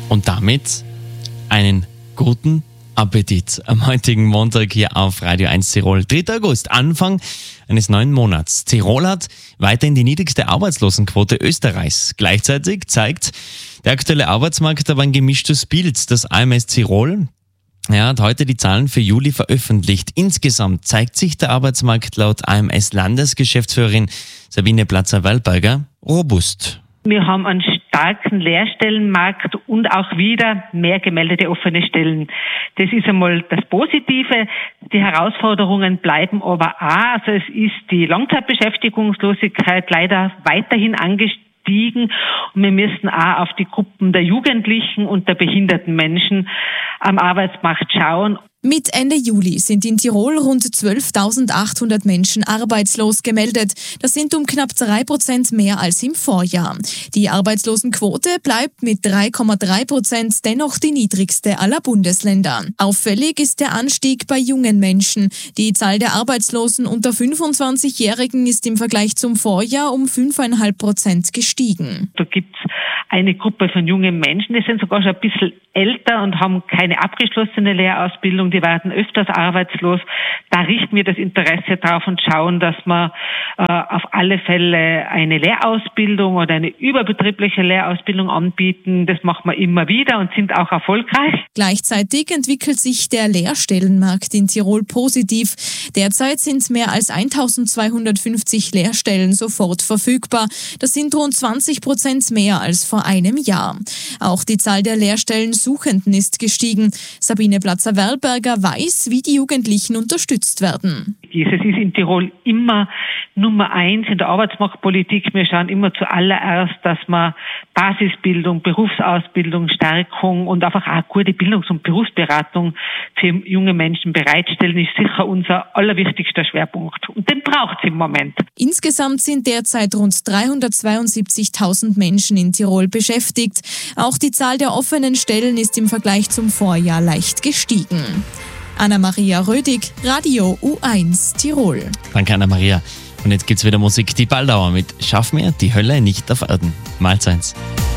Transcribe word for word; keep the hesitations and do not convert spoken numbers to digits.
Und damit einen guten Appetit am heutigen Montag hier auf Radio eins Tirol. dritter August, Anfang eines neuen Monats. Tirol hat weiterhin die niedrigste Arbeitslosenquote Österreichs. Gleichzeitig zeigt der aktuelle Arbeitsmarkt aber ein gemischtes Bild. Das A M S Tirol ja, hat heute die Zahlen für Juli veröffentlicht. Insgesamt zeigt sich der Arbeitsmarkt laut A M S-Landesgeschäftsführerin Sabine Platzer-Wallberger robust. Wir haben einen starken Lehrstellenmarkt und auch wieder mehr gemeldete offene Stellen. Das ist einmal das Positive. Die Herausforderungen bleiben aber auch. Also es ist die Langzeitbeschäftigungslosigkeit leider weiterhin angestiegen und wir müssen auch auf die Gruppen der Jugendlichen und der behinderten Menschen am Arbeitsmarkt schauen. Mit Ende Juli sind in Tirol rund zwölftausendachthundert Menschen arbeitslos gemeldet. Das sind um knapp drei Prozent mehr als im Vorjahr. Die Arbeitslosenquote bleibt mit drei Komma drei Prozent dennoch die niedrigste aller Bundesländer. Auffällig ist der Anstieg bei jungen Menschen. Die Zahl der Arbeitslosen unter fünfundzwanzigjährigen ist im Vergleich zum Vorjahr um fünf Komma fünf Prozent gestiegen. Da gibt's eine Gruppe von jungen Menschen, die sind sogar schon ein bisschen älter und haben keine abgeschlossene Lehrausbildung, die werden öfters arbeitslos. Da richten wir das Interesse drauf und schauen, dass wir äh, auf alle Fälle eine Lehrausbildung oder eine überbetriebliche Lehrausbildung anbieten. Das machen wir immer wieder und sind auch erfolgreich. Gleichzeitig entwickelt sich der Lehrstellenmarkt in Tirol positiv. Derzeit sind mehr als eintausendzweihundertfünfzig Lehrstellen sofort verfügbar. Das sind rund zwanzig Prozent mehr als vor einem Jahr. Auch die Zahl der Lehrstellensuchenden ist gestiegen. Sabine Platzer-Wallberger weiß, wie die Jugendlichen unterstützt werden. Es ist in Tirol immer Nummer eins in der Arbeitsmarktpolitik. Wir schauen immer zuallererst, dass man Basisbildung, Berufsausbildung, Stärkung und einfach auch gute Bildungs- und Berufsberatung für junge Menschen bereitstellen, ist sicher unser allerwichtigster Schwerpunkt. Und den braucht es im Moment. Insgesamt sind derzeit rund dreihundertzweiundsiebzigtausend Menschen in Tirol beschäftigt. Auch die Zahl der offenen Stellen ist im Vergleich zum Vorjahr leicht gestiegen. Anna-Maria Rödig, Radio U eins Tirol. Danke, Anna-Maria. Und jetzt gibt's wieder Musik, die Balldauer mit Schaff mir die Hölle nicht auf Erden. Mahlzeit.